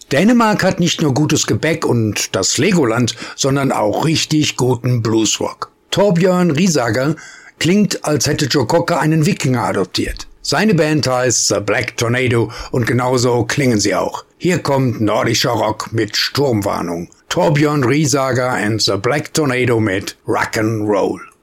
Dänemark hat nicht nur gutes Gebäck und das Legoland, sondern auch richtig guten Bluesrock. Torbjörn Risager klingt, als hätte Joe Cocker einen Wikinger adoptiert. Seine Band heißt The Black Tornado und genauso klingen sie auch. Hier kommt nordischer Rock mit Sturmwarnung. Torbjörn Risager and The Black Tornado mit Rock'n'Roll.